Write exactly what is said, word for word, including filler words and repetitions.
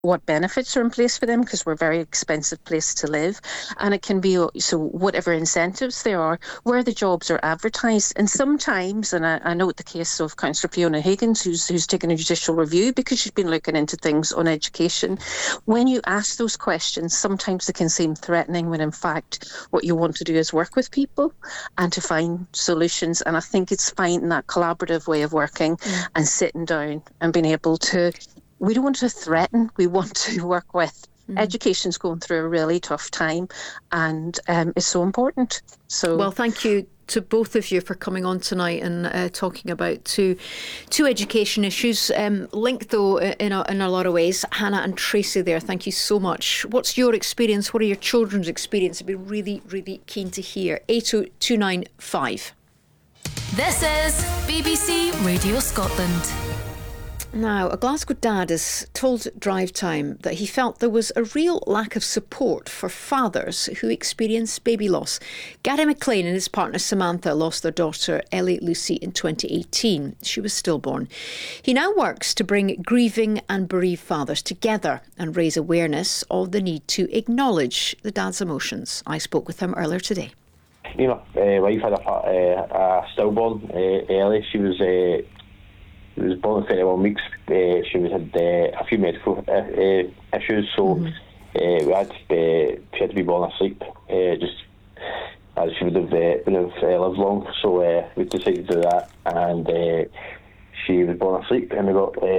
what benefits are in place for them, because we're a very expensive place to live. And it can be, so whatever incentives there are, where the jobs are advertised. And sometimes, and I, I note the case of Councillor Fiona Higgins, who's, who's taken a judicial review because she's been looking into things on education. When you ask those questions, sometimes they can seem threatening, when in fact what you want to do is work with people and to find solutions. And I think it's finding that collaborative way of working mm. and sitting down and being able to, we don't want to threaten, we want to work with. Mm. Education's going through a really tough time, and um, it's so important. So, well, thank you to both of you for coming on tonight and uh, talking about two two education issues, um, linked though in a, in a lot of ways. Hannah and Tracy there, thank you so much. What's your experience? What are your children's experience? I'd be really, really keen to hear. eight oh two nine five. This is B B C Radio Scotland. Now, a Glasgow dad has told Drive Time that he felt there was a real lack of support for fathers who experience baby loss. Gary McLean and his partner Samantha lost their daughter Ellie Lucy in twenty eighteen. She was stillborn. He now works to bring grieving and bereaved fathers together and raise awareness of the need to acknowledge the dad's emotions. I spoke with him earlier today. Me and my uh, wife had a, uh, a stillborn, uh, Ellie. She was... Uh, She was born at thirty-one weeks. Uh, she was had uh, a few medical uh, uh, issues, so mm-hmm. uh, we had uh, she had to be born asleep, uh, just as she would have uh, would have uh, lived long. So uh, we decided to do that, and uh, she was born asleep, and we got uh,